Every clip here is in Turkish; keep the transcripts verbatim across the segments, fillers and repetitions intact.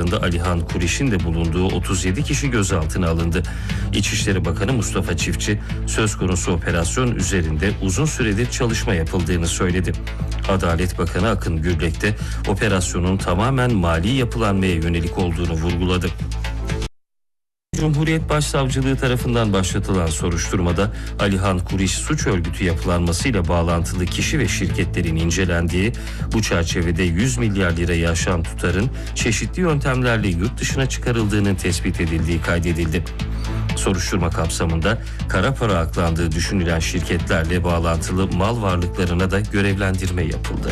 aralarında Alihan Kuriş'in de bulunduğu otuz yedi kişi gözaltına alındı. İçişleri Bakanı Mustafa Çiftçi söz konusu operasyon üzerinde uzun süredir çalışma yapıldığını söyledi. Adalet Bakanı Akın Gürlek de operasyonun tamamen mali yapılanmaya yönelik olduğunu vurguladı. Cumhuriyet Başsavcılığı tarafından başlatılan soruşturmada Alihan Kuriş suç örgütü yapılanmasıyla bağlantılı kişi ve şirketlerin incelendiği, bu çerçevede yüz milyar lirayı aşan tutarın çeşitli yöntemlerle yurt dışına çıkarıldığının tespit edildiği kaydedildi. Soruşturma kapsamında kara para aklandığı düşünülen şirketlerle bağlantılı mal varlıklarına da görevlendirme yapıldı.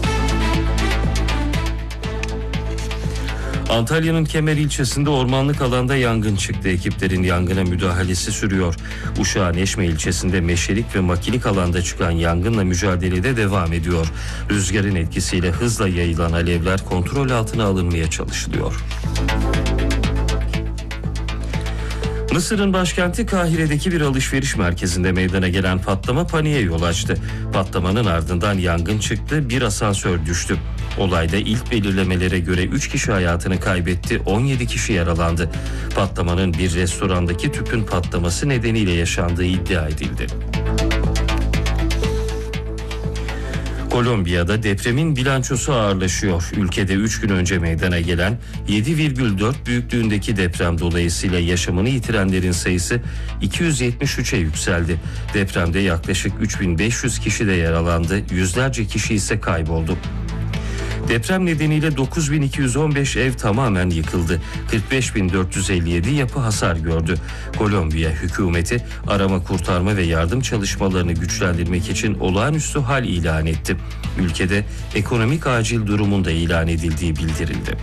Antalya'nın Kemer ilçesinde ormanlık alanda yangın çıktı. Ekiplerin yangına müdahalesi sürüyor. Uşak'ın Eşme ilçesinde meşelik ve makilik alanda çıkan yangınla mücadelede devam ediyor. Rüzgarın etkisiyle hızla yayılan alevler kontrol altına alınmaya çalışılıyor. Mısır'ın başkenti Kahire'deki bir alışveriş merkezinde meydana gelen patlama paniğe yol açtı. Patlamanın ardından yangın çıktı, bir asansör düştü. Olayda ilk belirlemelere göre üç kişi hayatını kaybetti, on yedi kişi yaralandı. Patlamanın bir restorandaki tüpün patlaması nedeniyle yaşandığı iddia edildi. Kolombiya'da depremin bilançosu ağırlaşıyor. Ülkede üç gün önce meydana gelen yedi virgül dört büyüklüğündeki deprem dolayısıyla yaşamını yitirenlerin sayısı iki yüz yetmiş üçe yükseldi. Depremde yaklaşık üç bin beş yüz kişi de yaralandı, yüzlerce kişi ise kayboldu. Deprem nedeniyle dokuz bin iki yüz on beş ev tamamen yıkıldı. kırk beş bin dört yüz elli yedi yapı hasar gördü. Kolombiya hükümeti arama, kurtarma ve yardım çalışmalarını güçlendirmek için olağanüstü hal ilan etti. Ülkede ekonomik acil durumun da ilan edildiği bildirildi.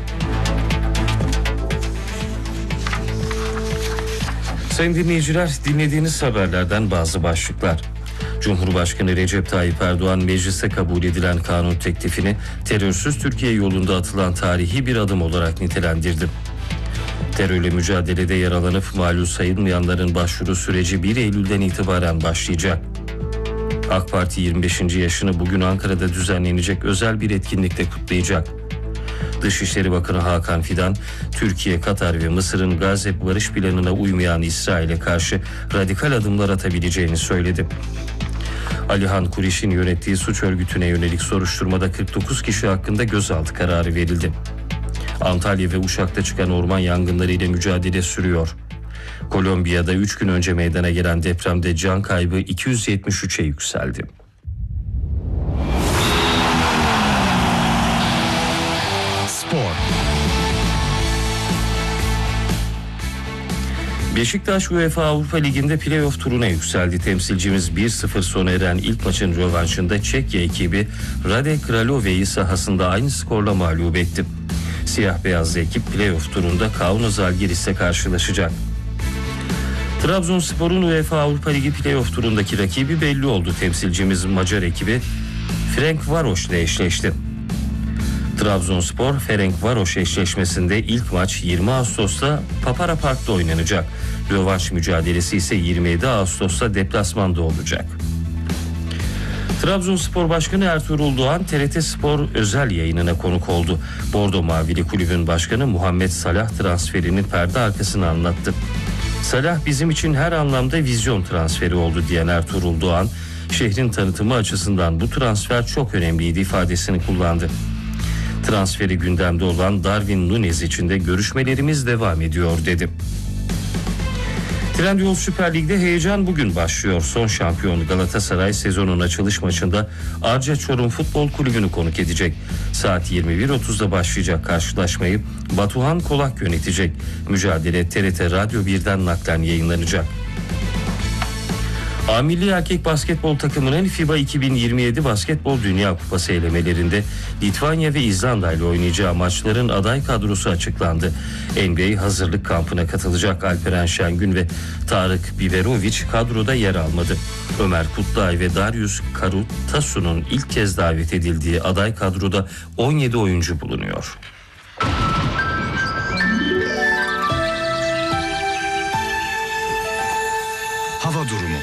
Sayın dinleyiciler, dinlediğiniz haberlerden bazı başlıklar. Cumhurbaşkanı Recep Tayyip Erdoğan mecliste kabul edilen kanun teklifini terörsüz Türkiye yolunda atılan tarihi bir adım olarak nitelendirdi. Terörle mücadelede yaralanıp malul sayılmayanların başvuru süreci bir Eylül'den itibaren başlayacak. AK Parti yirmi beşinci yaşını bugün Ankara'da düzenlenecek özel bir etkinlikte kutlayacak. Dışişleri Bakanı Hakan Fidan, Türkiye, Katar ve Mısır'ın Gazze barış planına uymayan İsrail'e karşı radikal adımlar atabileceğini söyledi. Alihan Kuriş'in yönettiği suç örgütüne yönelik soruşturmada kırk dokuz kişi hakkında gözaltı kararı verildi. Antalya ve Uşak'ta çıkan orman yangınları ile mücadele sürüyor. Kolombiya'da üç gün önce meydana gelen depremde can kaybı iki yüz yetmiş üçe yükseldi. Spor. Beşiktaş UEFA Avrupa Ligi'nde play-off turuna yükseldi. Temsilcimiz bir sıfır sona eren ilk maçın rövanşında Çekya ekibi Radek Kralove'yi sahasında aynı skorla mağlup etti. Siyah beyazlı ekip play-off turunda Kaunas Žalgiris'le karşılaşacak. Trabzonspor'un UEFA Avrupa Ligi play-off turundaki rakibi belli oldu. Temsilcimiz Macar ekibi Ferencvaros ile eşleşti. Trabzonspor Ferencvaros eşleşmesinde ilk maç yirmi Ağustos'ta Papara Park'ta oynanacak. Rövanş mücadelesi ise yirmi yedi Ağustos'ta deplasmanda olacak. Trabzonspor Başkanı Ertuğrul Doğan T R T Spor özel yayınına konuk oldu. Bordo Mavili kulübün başkanı Muhammed Salah transferinin perde arkasını anlattı. Salah bizim için her anlamda vizyon transferi oldu diyen Ertuğrul Doğan, şehrin tanıtımı açısından bu transfer çok önemliydi ifadesini kullandı. Transferi gündemde olan Darwin Núñez için de görüşmelerimiz devam ediyor dedi. Trendyol Süper Lig'de heyecan bugün başlıyor. Son şampiyon Galatasaray sezonun açılış maçında Arca Çorum Futbol Kulübü'nü konuk edecek. Saat yirmi bir otuzda başlayacak karşılaşmayı Batuhan Kolak yönetecek. Mücadele T R T Radyo birden naklen yayınlanacak. A Milli Erkek Basketbol takımının FIBA iki bin yirmi yedi Basketbol Dünya Kupası elemelerinde Litvanya ve İzlanda ile oynayacağı maçların aday kadrosu açıklandı. N B A hazırlık kampına katılacak Alperen Şengün ve Tarık Biberovic kadroda yer almadı. Ömer Kutluay ve Darius Karutasu'nun ilk kez davet edildiği aday kadroda on yedi oyuncu bulunuyor. Hava durumu.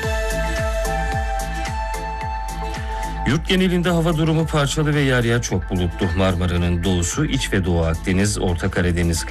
Yurt genelinde hava durumu parçalı ve yer yer çok bulutlu. Marmara'nın doğusu, iç ve doğu Akdeniz, Orta Karadeniz